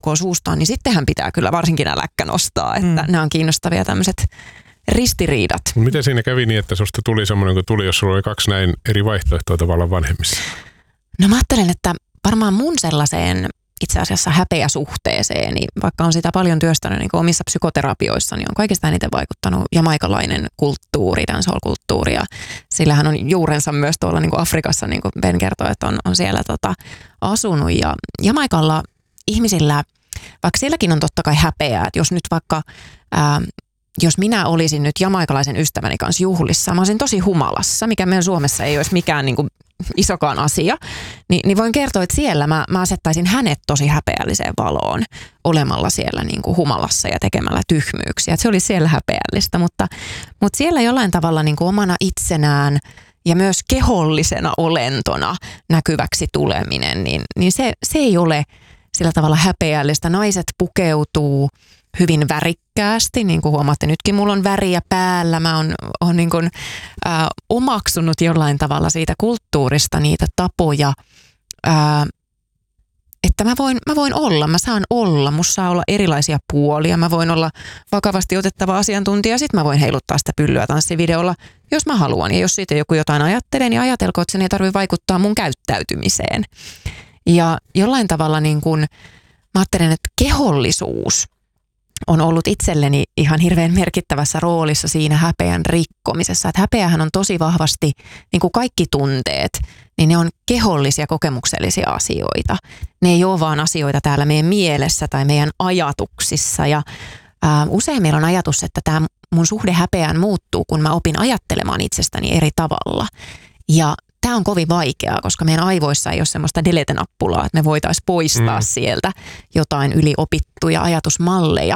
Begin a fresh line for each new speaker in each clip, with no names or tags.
laukkoo suustaan, niin sittenhän pitää kyllä varsinkin äläkkä nostaa, että nämä on kiinnostavia tämmöiset ristiriidat.
Miten siinä kävi niin, että susta tuli semmoinen kuin tuli, jos sulla oli 2 näin eri vaihtoehtoa tavallaan vanhemmissa?
No mä ajattelen, että varmaan mun sellaiseen itse asiassa häpeäsuhteeseen, niin vaikka on sitä paljon työstänyt niin omissa psykoterapioissa, niin on kaikista eniten vaikuttanut jamaikalainen kulttuuri, dancehall-kulttuuri. Ja sillähän on juurensa myös tuolla niin kuin Afrikassa, niin kuin Ben kertoi, että on siellä asunut. Ja Jamaikalla ihmisillä, vaikka sielläkin on totta kai häpeää, että jos nyt vaikka jos minä olisin nyt jamaikalaisen ystäväni kanssa juhlissa, mä olisin tosi humalassa, mikä meidän Suomessa ei olisi mikään niin kuin isokaan asia, niin voin kertoa, että siellä mä asettaisin hänet tosi häpeälliseen valoon olemalla siellä niin kuin humalassa ja tekemällä tyhmyyksiä. Että se oli siellä häpeällistä, mutta siellä jollain tavalla niin kuin omana itsenään ja myös kehollisena olentona näkyväksi tuleminen, niin se ei ole sillä tavalla häpeällistä. Naiset pukeutuu hyvin värikkäästi, niin kuin huomaatte nytkin, mulla on väriä päällä, mä oon niin kuin, omaksunut jollain tavalla siitä kulttuurista niitä tapoja, että mä voin olla, mä saan olla, musta saa olla erilaisia puolia, mä voin olla vakavasti otettava asiantuntija, sit mä voin heiluttaa sitä pyllyä tanssivideolla, jos mä haluan, ja jos siitä joku jotain ajattelee, niin ajatelko, että sen ei tarvitse vaikuttaa mun käyttäytymiseen. Ja jollain tavalla niin kuin, mä ajattelen, että kehollisuus on ollut itselleni ihan hirveän merkittävässä roolissa siinä häpeän rikkomisessa. Että häpeähän on tosi vahvasti, niin kuin kaikki tunteet, niin ne on kehollisia kokemuksellisia asioita. Ne ei ole vaan asioita täällä meidän mielessä tai meidän ajatuksissa. Ja usein meillä on ajatus, että tämä mun suhde häpeään muuttuu, kun mä opin ajattelemaan itsestäni eri tavalla. Ja tämä on kovin vaikeaa, koska meidän aivoissa ei ole semmoista delete-nappulaa, että me voitaisiin poistaa sieltä jotain yliopittuja ajatusmalleja.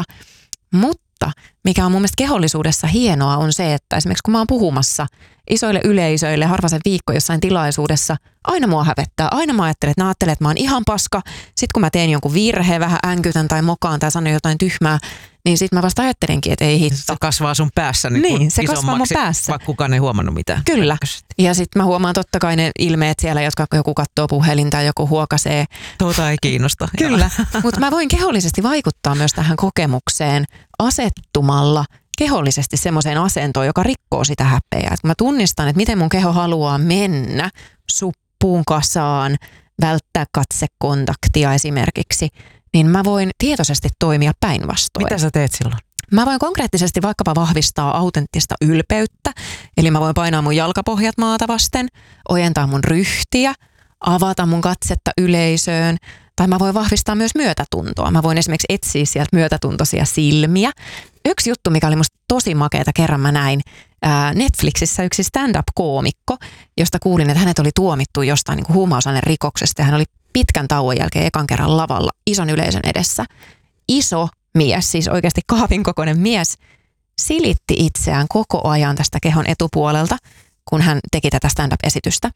Mutta mikä on mun mielestä kehollisuudessa hienoa on se, että esimerkiksi kun mä oon puhumassa isoille yleisöille harvasen viikko jossain tilaisuudessa, aina mua hävettää. Aina mä ajattelen, että ajattelee, että mä oon ihan paska. Sitten kun mä teen jonkun virheen, vähän änkytän tai mokaan tai sanon jotain tyhmää, niin sitten mä vasta ajattelinkin, että ei hitto.
Se kasvaa sun päässä
niin se kasvaa mun päässä.
Vaikka kukaan ei huomannut mitään.
Kyllä. Ja sitten mä huomaan totta kai ne ilmeet siellä, jotka joku katsoo puhelinta tai joku huokasee.
Tuota ei kiinnosta.
Kyllä, mutta mä voin kehollisesti vaikuttaa myös tähän kokemukseen asettumalla kehollisesti semmoiseen asentoon, joka rikkoo sitä häpeää. Et kun mä tunnistan, että miten mun keho haluaa mennä suppuun kasaan, välttää katsekontaktia esimerkiksi, niin mä voin tietoisesti toimia päinvastoin.
Mitä sä teet silloin?
Mä voin konkreettisesti vaikkapa vahvistaa autenttista ylpeyttä, eli mä voin painaa mun jalkapohjat maata vasten, ojentaa mun ryhtiä, avata mun katsetta yleisöön, tai mä voin vahvistaa myös myötätuntoa. Mä voin esimerkiksi etsiä sieltä myötätuntoisia silmiä. Yksi juttu, mikä oli musta tosi makeata, kerran mä näin Netflixissä yksi stand-up-koomikko, josta kuulin, että hänet oli tuomittu jostain niin kuin huumausainerikoksesta ja hän oli pitkän tauon jälkeen ekan kerran lavalla ison yleisön edessä. Iso mies, siis oikeasti kaapin kokoinen mies, silitti itseään koko ajan tästä kehon etupuolelta, kun hän teki tätä stand-up-esitystä.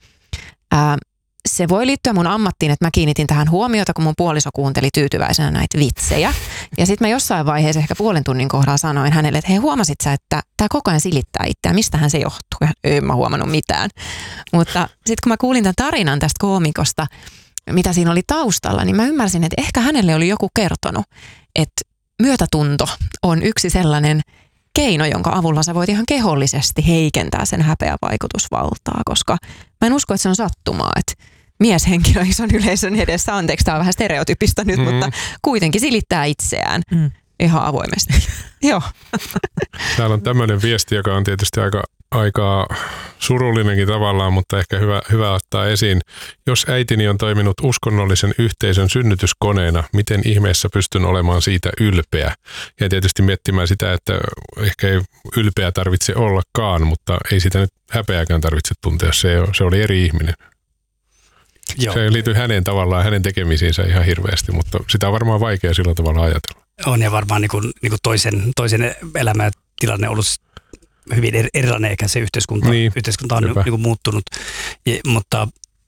Se voi liittyä mun ammattiin, että mä kiinnitin tähän huomiota, kun mun puoliso kuunteli tyytyväisenä näitä vitsejä. Ja sitten mä jossain vaiheessa ehkä puolen tunnin kohdalla sanoin hänelle, että hei, huomasit sä, että tää koko ajan silittää itseään, mistähän se johtuu? Ja en mä huomannut mitään. Mutta sitten kun mä kuulin tämän tarinan tästä koomikosta, mitä siinä oli taustalla, niin mä ymmärsin, että ehkä hänelle oli joku kertonut, että myötätunto on yksi sellainen keino, jonka avulla sä voit ihan kehollisesti heikentää sen häpeävaikutusvaltaa, koska mä en usko, että se on sattumaa, että mieshenkilö ison yleisön edessä, anteeksi, tämä on vähän stereotypista nyt, mutta kuitenkin silittää itseään ihan avoimesti. Joo.
Täällä on tämmöinen viesti, joka on tietysti aika surullinenkin tavallaan, mutta ehkä hyvä ottaa esiin. Jos äitini on toiminut uskonnollisen yhteisön synnytyskoneena, miten ihmeessä pystyn olemaan siitä ylpeä? Ja tietysti miettimään sitä, että ehkä ei ylpeä tarvitse ollakaan, mutta ei sitä nyt häpeääkään tarvitse tuntea, se oli eri ihminen. Joo. Se liittyy hänen tavallaan, hänen tekemisiinsä ihan hirveästi, mutta sitä on varmaan vaikea sillä tavalla ajatella. On
ja varmaan niin kuin toisen elämäntilanne on ollut hyvin erilainen, eikä se yhteiskunta on niin kuin muuttunut, mutta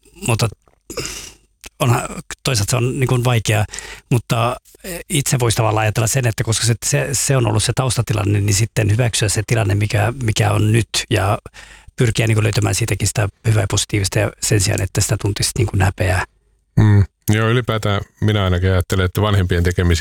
toisaalta se on niin kuin vaikea, mutta itse voisi tavallaan ajatella sen, että koska se on ollut se taustatilanne, niin sitten hyväksyä se tilanne, mikä on nyt ja pyrkiä niin kuin löytämään siitäkin sitä hyvää ja positiivista ja sen sijaan, että sitä tuntisi niin kuin häpeää.
Joo, ylipäätään minä ainakin ajattelen, että vanhempien tekemisiä